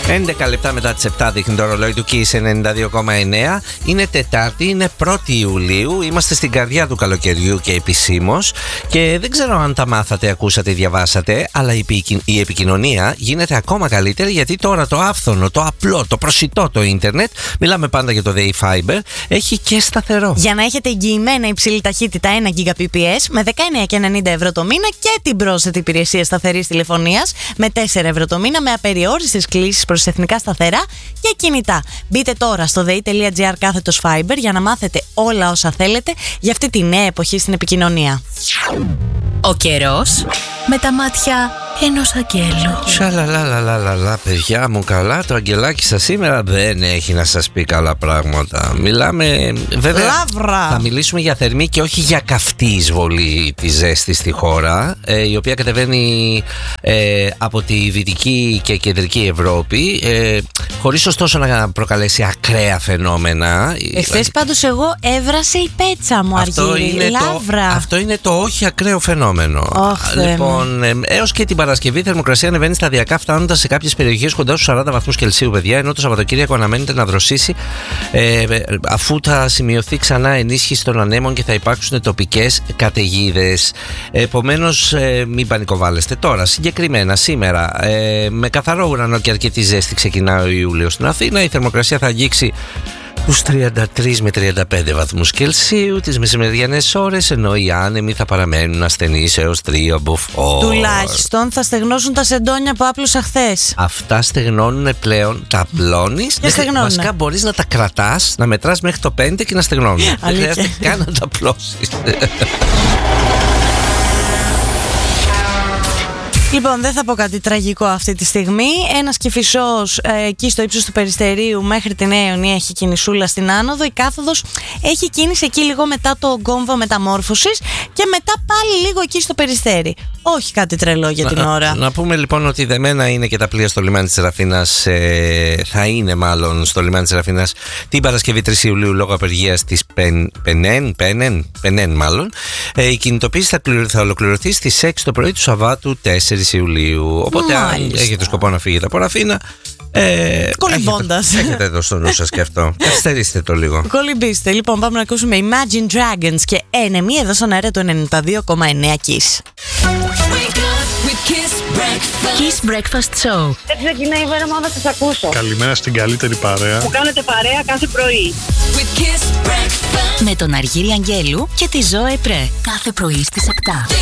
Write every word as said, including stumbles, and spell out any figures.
έντεκα λεπτά μετά τις επτά δείχνει το ρολόι του Kiss ενενήντα δύο κόμμα εννέα. Είναι Τετάρτη, είναι πρώτη Ιουλίου. Είμαστε στην καρδιά του καλοκαιριού και επισήμως. Και δεν ξέρω αν τα μάθατε, ακούσατε, διαβάσατε, αλλά η επικοινωνία γίνεται ακόμα καλύτερη, γιατί τώρα το άφθονο, το απλό, το προσιτό το ίντερνετ, μιλάμε πάντα για το ΔΕΗ Fiber, έχει και σταθερό. Για να έχετε εγγυημένα υψηλή ταχύτητα ένα Gbps με δεκαεννέα και ενενήντα ευρώ το μήνα και την πρόσθετη υπηρεσία σταθερής τηλεφωνίας με τέσσερα ευρώ το μήνα με απεριόριστες κλήσεις προς εθνικά σταθερά και κινητά. Μπείτε τώρα στο dei.gr κάθετος Fiber για να μάθετε όλα όσα θέλετε για αυτή τη νέα εποχή στην επικοινωνία. Ο καιρός με τα μάτια ενός αγγέλου. Σαλαλαλαλαλα, παιδιά μου, καλά. Το αγγελάκι σας σήμερα δεν έχει να σας πει καλά πράγματα. Μιλάμε, βέβαια, Λαύρα. θα μιλήσουμε για θερμή και όχι για καυτή εισβολή της ζέστης στη χώρα, ε, η οποία κατεβαίνει ε, από τη δυτική και κεντρική Ευρώπη, ε, χωρίς ωστόσο να προκαλέσει ακραία φαινόμενα. Εχθές πάντως εγώ έβρασε η πέτσα μου, Αργύρη. Λαύρα. Το, αυτό είναι το όχι ακραίο φαινόμενο. Oh, λοιπόν, ε, έως και την Παρασκευή η θερμοκρασία ανεβαίνει σταδιακά, φτάνοντας σε κάποιες περιοχές κοντά στους σαράντα βαθμούς Κελσίου, παιδιά, ενώ το Σαββατοκύριακο αναμένεται να δροσίσει, ε, αφού θα σημειωθεί ξανά ενίσχυση των ανέμων και θα υπάρξουν τοπικές καταιγίδες. Επομένως, ε, μην πανικοβάλλεστε. Τώρα, συγκεκριμένα σήμερα, ε, με καθαρό ουρανό και αρκετή ζέστη ξεκινάει ο Ιούλιος στην Αθήνα. Η θερμοκρασία θα αγγίξει τους τριάντα τρεις με τριάντα πέντε βαθμούς Κελσίου τις μεσημεριανές ώρες, ενώ οι άνεμοι θα παραμένουν ασθενείς έως τρία μποφόρ. Τουλάχιστον θα στεγνώσουν τα σεντόνια που άπλωσα χθες. Αυτά στεγνώνουν πλέον, τα απλώνεις. Και στεγνώνουν. Βασικά μπορείς να τα κρατάς, να μετράς μέχρι το πέντε και να στεγνώνουν. Δεν χρειάζεται καν να τα απλώσεις. Λοιπόν, δεν θα πω κάτι τραγικό αυτή τη στιγμή. Ένας Κηφισός ε, εκεί στο ύψος του Περιστερίου μέχρι τη Νέα Ιωνία έχει κινησούλα στην άνοδο. Η κάθοδος έχει κίνηση εκεί λίγο μετά το κόμβο μεταμόρφωσης και μετά πάλι λίγο εκεί στο Περιστέρι. Όχι κάτι τρελό για την να, ώρα. Να πούμε λοιπόν ότι δεμένα είναι και τα πλοία στο λιμάνι της Σεραφίνας, ε, θα είναι μάλλον στο λιμάνι της Σεραφίνας την Παρασκευή τρεις Ιουλίου λόγω απεργίας της Πεν, Πενέν, Πενέν, Πενέν μάλλον. Ε, η κινητοποίηση θα, θα ολοκληρωθεί στις έξι το πρωί του Σαββάτου τέσσερις Ιουλίου. Οπότε αν έχετε σκοπό να φύγετε από Ραφίνα, Ε, Κολυμπώντας. Έχετε, έχετε εδώ στο νου σας και αυτό. Καθυστερήστε το λίγο. Κολυμπήστε. Λοιπόν, πάμε να ακούσουμε Imagine Dragons και Enemy εδώ στον αέρα του ενενήντα δύο κόμμα εννέα Kiss. Kiss Breakfast Show. Έτσι ξεκινάει η μέρα μου να σας ακούσω. Καλημέρα στην καλύτερη παρέα που κάνετε παρέα κάθε πρωί. Με τον Αργύρη Αγγέλου και τη Ζώε Πρέ. Κάθε πρωί στις επτά.